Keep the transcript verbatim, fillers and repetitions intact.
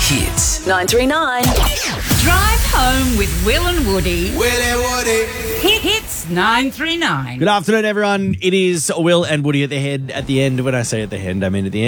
Hits. nine three nine. Drive home with Will and Woody. Will and Woody. Hit Hits nine three nine. Good afternoon, everyone. It is Will and Woody at the head, at the end. When I say at the end, I mean at the end.